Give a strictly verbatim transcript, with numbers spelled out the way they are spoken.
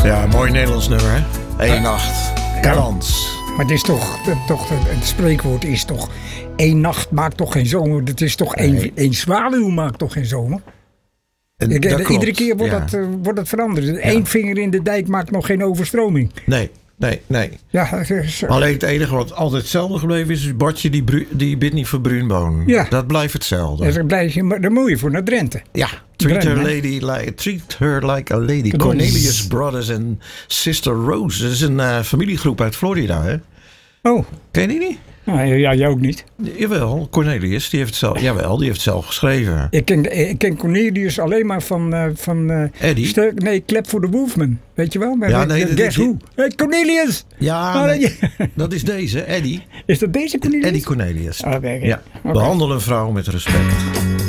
Ja, mooi Nederlands nummer, hè? Eén nacht. Kans. Maar het is toch, toch, het spreekwoord is toch... één nacht maakt toch geen zomer. Het is toch één, Nee. één zwaluw maakt toch geen zomer. En Ik, dat iedere klopt, keer wordt, ja. dat, uh, wordt dat veranderd. Eén vinger in de dijk maakt nog geen overstroming. Nee, nee, nee. Ja, zo. Alleen het enige wat altijd hetzelfde gebleven is... is Bartje die, bru- die bidt niet voor bruinboon. Ja. Dat blijft hetzelfde. Daar blijf je, daar moet je voor naar Drenthe. Ja, treat her, Drenthe. lady like, treat her like a lady. Cornelius. Cornelius Brothers en Sister Rose. Dat is een uh, familiegroep uit Florida, hè? Oh, Ken je die niet? nou, ja, jij ook niet. Jawel, Cornelius, die heeft het zelf, jawel, die heeft het zelf geschreven. Ik ken, ik ken Cornelius alleen maar van... Uh, van uh, Eddie? Ster- nee, Clap for the Wolfman. Weet je wel? Met, Ja, met- nee, met dat- Guess die- Who? Hey, Cornelius! Ja, Ah, nee, nee. dat is deze, Eddie. Is dat deze Cornelius? Eddie Cornelius. Ah, oké, oké. Ja, Oké. behandel een vrouw met respect.